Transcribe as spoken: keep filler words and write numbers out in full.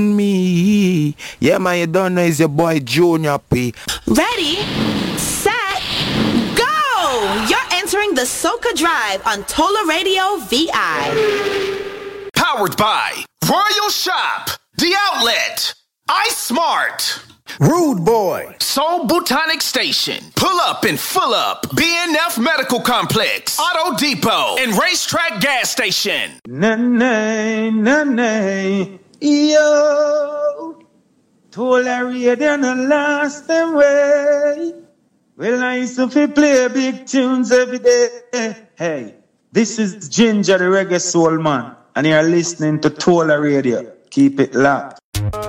Me. Yeah, man, you don't know it's your boy Junior P. Ready, set, go! You're entering the Soca Drive on Tola Radio V I. Powered by Royal Shop, The Outlet, iSmart, Rude Boy, Soul Botanic Station, Pull Up and Full Up, B N F Medical Complex, Auto Depot, and Racetrack Gas Station. Nay, nay, nay, yo, Tola Radio no last them way. Well, I used to play big tunes every day. Hey, this is Ginger the Reggae Soul Man, and you're listening to Tola Radio. Keep it locked.